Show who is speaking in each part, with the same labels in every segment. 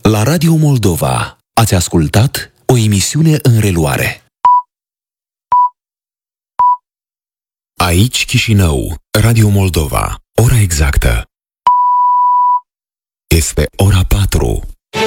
Speaker 1: La Radio Moldova ați ascultat o emisiune în reluare. Aici Chișinău, Radio Moldova, ora exactă este ora 4.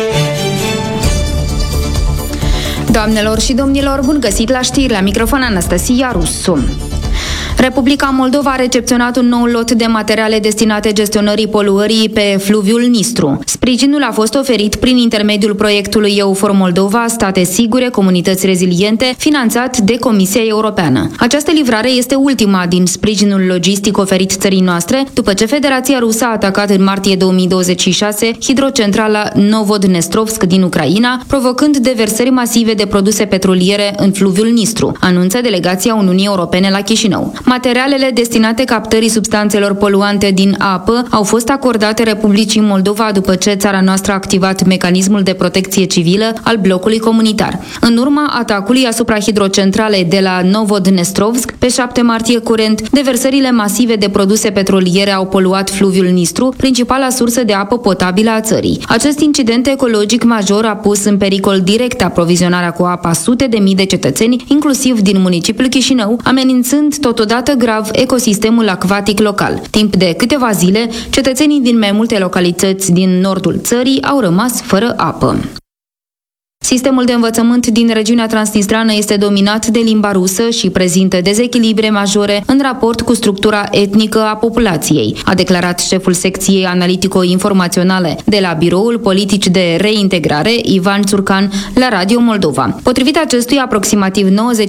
Speaker 2: Doamnelor și domnilor, bun găsit la știri, la microfon Anastasia Rusu. Republica Moldova a recepționat un nou lot de materiale destinate gestionării poluării pe fluviul Nistru. Sprijinul a fost oferit prin intermediul proiectului EUFOR Moldova, State Sigure, Comunități Reziliente, finanțat de Comisia Europeană. Această livrare este ultima din sprijinul logistic oferit țării noastre, după ce Federația Rusă a atacat în martie 2026 hidrocentrala Novodnestrovsk din Ucraina, provocând deversări masive de produse petroliere în fluviul Nistru, anunță delegația Uniunii Europene la Chișinău. Materialele destinate captării substanțelor poluante din apă au fost acordate Republicii Moldova după ce țara noastră a activat mecanismul de protecție civilă al blocului comunitar. În urma atacului asupra hidrocentralei de la Novodnestrovsk, pe 7 martie curent, deversările masive de produse petroliere au poluat fluviul Nistru, principala sursă de apă potabilă a țării. Acest incident ecologic major a pus în pericol direct aprovizionarea cu apă a sute de mii de cetățeni, inclusiv din municipiul Chișinău, amenințând totodată grav ecosistemul acvatic local. Timp de câteva zile, cetățenii din mai multe localități din nordul țării au rămas fără apă. Sistemul de învățământ din regiunea transnistrană este dominat de limba rusă și prezintă dezechilibre majore în raport cu structura etnică a populației, a declarat șeful secției analitico-informaționale de la Biroul Politic de Reintegrare, Ivan Țurcan, la Radio Moldova. Potrivit acestuia, aproximativ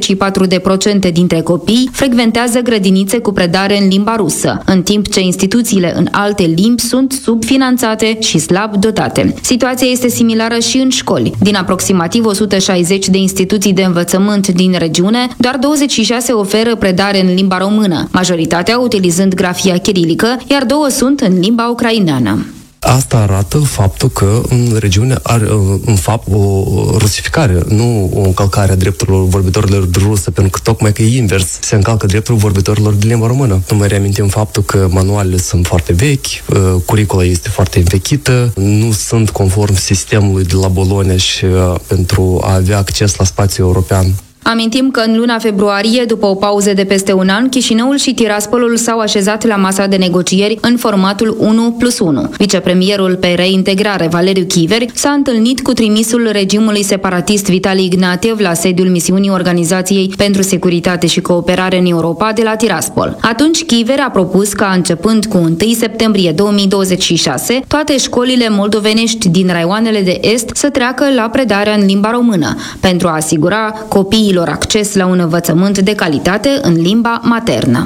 Speaker 2: 94% dintre copii frecventează grădinițe cu predare în limba rusă, în timp ce instituțiile în alte limbi sunt subfinanțate și slab dotate. Situația este similară și în școli. Din aproximativ 160 de instituții de învățământ din regiune, doar 26 oferă predare în limba română, majoritatea utilizând grafia chirilică, iar 2 sunt în limba ucraineană.
Speaker 3: Asta arată faptul că în regiune are în fapt o rusificare, nu o încălcare a drepturilor vorbitorilor de rusă, pentru că tocmai că e invers, se încalcă dreptul vorbitorilor de limba română. Nu mai reamintim faptul că manualele sunt foarte vechi, curicula este foarte învechită, nu sunt conform sistemului de la Bologna și pentru a avea acces la spațiul european.
Speaker 2: Amintim că în luna februarie, după o pauză de peste un an, Chișinăul și Tiraspolul s-au așezat la masa de negocieri în formatul 1+1. Vicepremierul pe reintegrare, Valeriu Chiver, s-a întâlnit cu trimisul regimului separatist Vitali Ignatiev la sediul misiunii Organizației pentru Securitate și Cooperare în Europa de la Tiraspol. Atunci Chiver a propus ca, începând cu 1 septembrie 2026, toate școlile moldovenești din raioanele de est să treacă la predarea în limba română, pentru a asigura copiilor acces la un învățământ de calitate în limba maternă.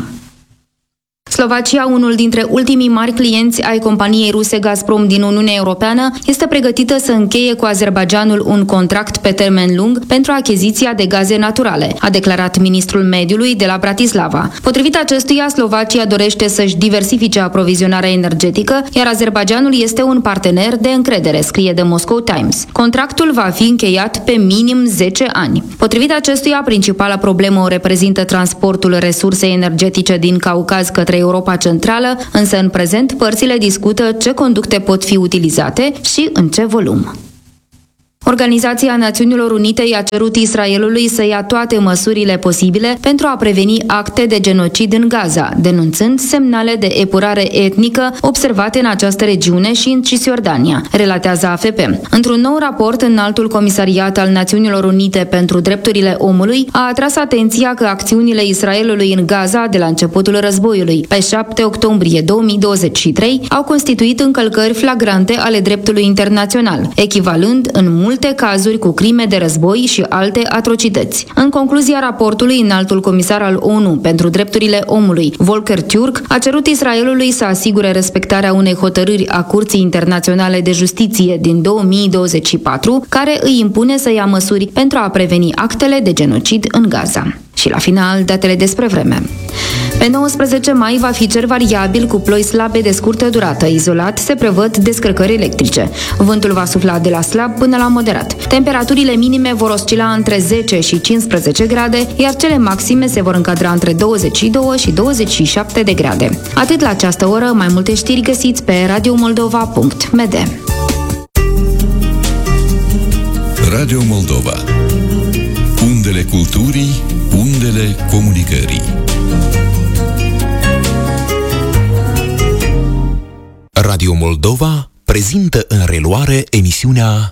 Speaker 2: Slovacia, unul dintre ultimii mari clienți ai companiei ruse Gazprom din Uniunea Europeană, este pregătită să încheie cu Azerbaidjanul un contract pe termen lung pentru achiziția de gaze naturale, a declarat ministrul mediului de la Bratislava. Potrivit acestuia, Slovacia dorește să-și diversifice aprovizionarea energetică, iar Azerbaidjanul este un partener de încredere, scrie The Moscow Times. Contractul va fi încheiat pe minim 10 ani. Potrivit acestuia, principala problemă o reprezintă transportul resursei energetice din Caucaz către Europa Centrală, însă în prezent părțile discută ce conducte pot fi utilizate și în ce volum. Organizația Națiunilor Unite i-a cerut Israelului să ia toate măsurile posibile pentru a preveni acte de genocid în Gaza, denunțând semnale de epurare etnică observate în această regiune și în Cisjordania, relatează AFP. Într-un nou raport, Înaltul Comisariat al Națiunilor Unite pentru Drepturile Omului a atras atenția că acțiunile Israelului în Gaza de la începutul războiului, pe 7 octombrie 2023, au constituit încălcări flagrante ale dreptului internațional, echivalând în multe cazuri cu crime de război și alte atrocități. În concluzia raportului, Înaltul Comisar al ONU pentru Drepturile Omului, Volker Türk, a cerut Israelului să asigure respectarea unei hotărâri a Curții Internaționale de Justiție din 2024, care îi impune să ia măsuri pentru a preveni actele de genocid în Gaza. Și la final, datele despre vreme. Pe 19 mai va fi cer variabil cu ploi slabe de scurtă durată. Izolat se prevăd descărcări electrice. Vântul va sufla de la slab până la moderat. Temperaturile minime vor oscila între 10 și 15 grade, iar cele maxime se vor încadra între 22 și 27 de grade. Atât la această oră, mai multe știri găsiți pe radiomoldova.md.
Speaker 4: Radio Moldova. Undele culturii, undele comunicării.
Speaker 1: Radio Moldova prezintă în reluare emisiunea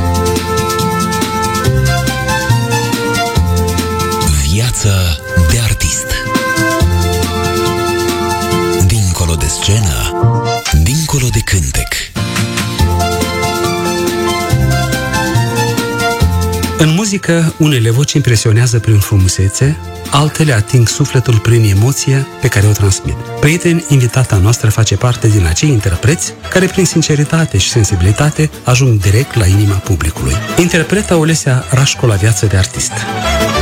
Speaker 1: Viață de artist. Dincolo de scenă, dincolo de cântec.
Speaker 5: În muzică, unele voci impresionează prin frumusețe, altele ating sufletul prin emoție pe care o transmit. Prieteni, invitata noastră face parte din acei interpreți care prin sinceritate și sensibilitate ajung direct la inima publicului. Interpreta Olesia Rașco la Viață de artist.